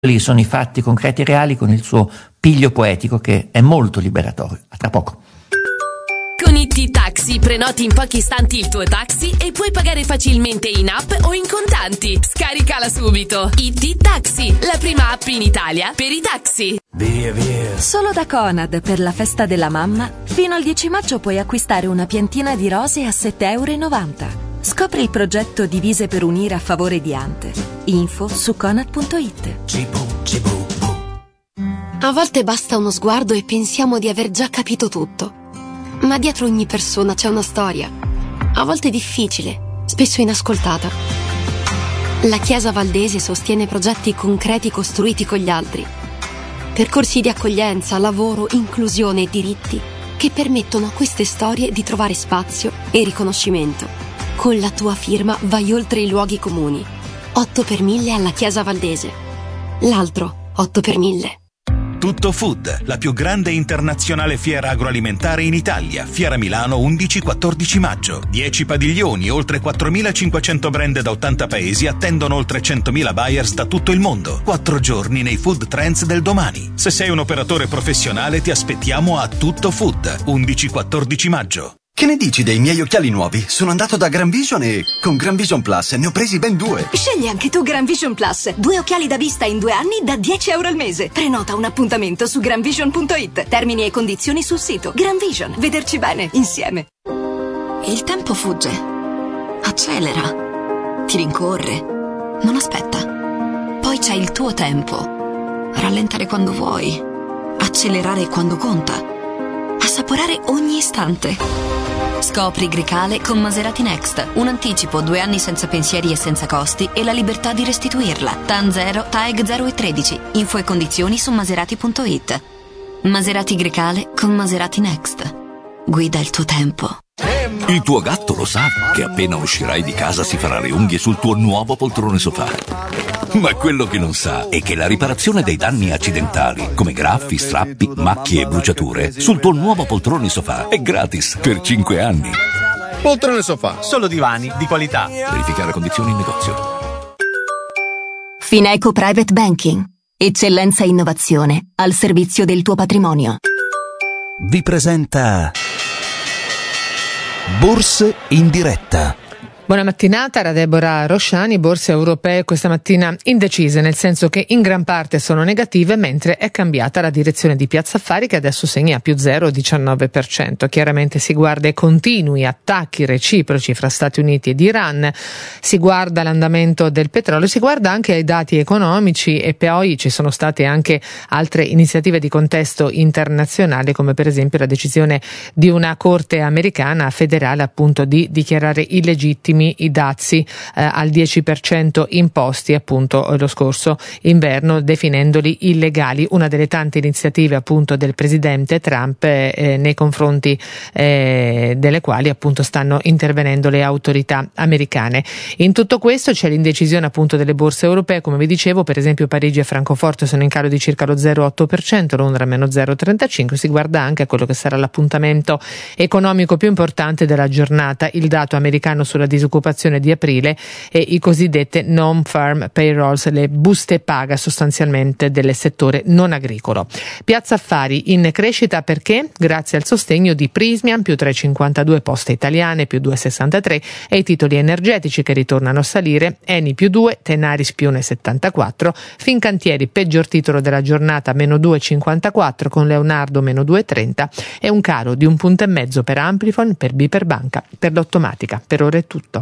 sono i fatti concreti e reali con il suo piglio poetico che è molto liberatorio. A tra poco. Con IT Taxi prenoti in pochi istanti il tuo taxi e puoi pagare facilmente in app o in contanti. Scaricala subito. IT Taxi, la prima app in Italia per i taxi. Via, via. Solo da Conad per la festa della mamma, fino al 10 maggio puoi acquistare una piantina di rose a €7,90. Scopri il progetto Divise per unire a favore di Ante. Info su conad.it. A volte basta uno sguardo e pensiamo di aver già capito tutto. Ma dietro ogni persona c'è una storia, a volte difficile, spesso inascoltata. La Chiesa Valdese sostiene progetti concreti costruiti con gli altri. Percorsi di accoglienza, lavoro, inclusione e diritti che permettono a queste storie di trovare spazio e riconoscimento. Con la tua firma vai oltre i luoghi comuni. 8 per 1000 alla Chiesa Valdese. L'altro 8 per 1000. Tutto Food, la più grande internazionale fiera agroalimentare in Italia. Fiera Milano 11-14 maggio. 10 padiglioni, oltre 4.500 brand da 80 paesi attendono oltre 100.000 buyers da tutto il mondo. 4 giorni nei food trends del domani. Se sei un operatore professionale ti aspettiamo a Tutto Food, 11-14 maggio. Che ne dici dei miei occhiali nuovi? Sono andato da Gran Vision e con Gran Vision Plus ne ho presi ben 2. Scegli anche tu Gran Vision Plus. 2 occhiali da vista in 2 anni da €10 al mese. Prenota un appuntamento su granvision.it. Termini e condizioni sul sito. Gran Vision. Vederci bene insieme. Il tempo fugge. Accelera. Ti rincorre. Non aspetta. Poi c'è il tuo tempo. Rallentare quando vuoi. Accelerare quando conta. Assaporare ogni istante. Scopri Grecale con Maserati Next. Un anticipo, 2 anni senza pensieri e senza costi e la libertà di restituirla. TAN 0, TAEG 0 e 13. Info e condizioni su maserati.it. Maserati Grecale con Maserati Next. Guida il tuo tempo. Il tuo gatto lo sa che appena uscirai di casa si farà le unghie sul tuo nuovo poltrone sofà. Ma quello che non sa è che la riparazione dei danni accidentali, come graffi, strappi, macchie e bruciature, sul tuo nuovo poltrone sofà è gratis per 5 anni. Poltrone sofà, solo divani di qualità. Verificare condizioni in negozio. Fineco Private Banking. Eccellenza e innovazione al servizio del tuo patrimonio. Vi presenta Borse in diretta. Buona mattinata da Deborah Rosciani. Borse europee questa mattina indecise, nel senso che in gran parte sono negative, mentre è cambiata la direzione di Piazza Affari, che adesso segna più 0,19%. Chiaramente si guarda ai continui attacchi reciproci fra Stati Uniti ed Iran, si guarda l'andamento del petrolio, si guarda anche ai dati economici e poi ci sono state anche altre iniziative di contesto internazionale, come per esempio la decisione di una corte americana federale appunto di dichiarare illegittimi i dazi al 10% imposti appunto lo scorso inverno, definendoli illegali, una delle tante iniziative appunto del presidente Trump nei confronti delle quali appunto stanno intervenendo le autorità americane. In tutto questo c'è l'indecisione appunto delle borse europee, come vi dicevo, per esempio Parigi e Francoforte sono in calo di circa lo 0,8%, Londra meno 0,35%. Si guarda anche a quello che sarà l'appuntamento economico più importante della giornata, il dato americano sulla disoccupazione di aprile e i cosiddette non-farm payrolls, le buste paga sostanzialmente del settore non agricolo. Piazza Affari in crescita perché? Grazie al sostegno di Prysmian più 3,52, Poste Italiane più 2,63 e i titoli energetici che ritornano a salire, Eni più 2, Tenaris più 1,74, Fincantieri peggior titolo della giornata meno 2,54 con Leonardo meno 2,30 e un calo di 1,5 punti per Amplifon, per BPER Banca, per l'Automatica. Per ora è tutto.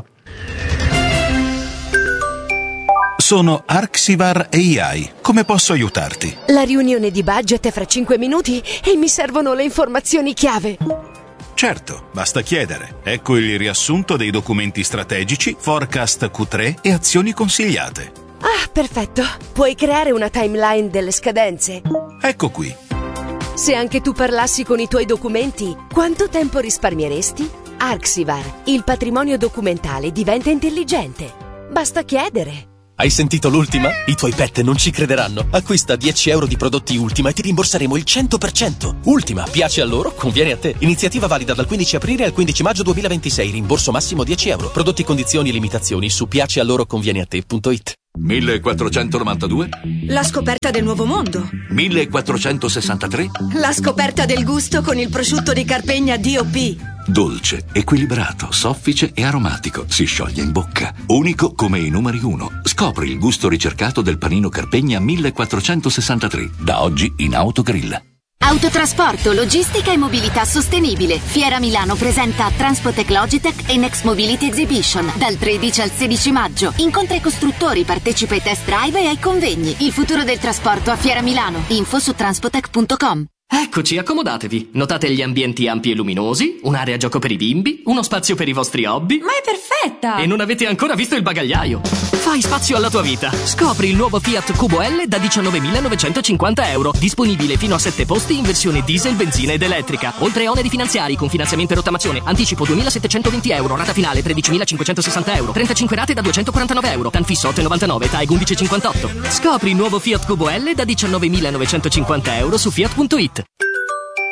Sono Arxivar AI. Come posso aiutarti? La riunione di budget è fra 5 minuti e mi servono le informazioni chiave. Certo, basta chiedere. Ecco il riassunto dei documenti strategici, forecast Q3 e azioni consigliate. Ah, perfetto. Puoi creare una timeline delle scadenze? Ecco qui. Se anche tu parlassi con i tuoi documenti, quanto tempo risparmieresti? Arxivar, il patrimonio documentale diventa intelligente. Basta chiedere. Hai sentito l'Ultima? I tuoi pet non ci crederanno. Acquista 10 euro di prodotti Ultima e ti rimborseremo il 100%. Ultima, piace a loro, conviene a te. Iniziativa valida dal 15 aprile al 15 maggio 2026. Rimborso massimo 10 euro. Prodotti, condizioni e limitazioni su piacealoroconvieneate.it. 1492. La scoperta del nuovo mondo. 1463. La scoperta del gusto con il prosciutto di Carpegna DOP. Dolce, equilibrato, soffice e aromatico. Si scioglie in bocca. Unico come i numeri 1. Scopri il gusto ricercato del panino Carpegna 1463. Da oggi in Autogrill. Autotrasporto, logistica e mobilità sostenibile. Fiera Milano presenta Transpotec Logitech e Next Mobility Exhibition dal 13 al 16 maggio. Incontra i costruttori, partecipa ai test drive e ai convegni. Il futuro del trasporto a Fiera Milano. Info su transpotec.com. Eccoci, accomodatevi. Notate gli ambienti ampi e luminosi, un'area gioco per i bimbi, uno spazio per i vostri hobby. Ma è perfetta! E non avete ancora visto il bagagliaio. Fai spazio alla tua vita. Scopri il nuovo Fiat Cubo L da 19.950 euro. Disponibile fino a 7 posti in versione diesel, benzina ed elettrica. Oltre a oneri finanziari con finanziamento e rottamazione. Anticipo 2.720 euro. Rata finale 13.560 euro. 35 rate da 249 euro. TAN fisso 8,99. TAEG 11,58. Scopri il nuovo Fiat Cubo L da 19.950 euro su Fiat.it.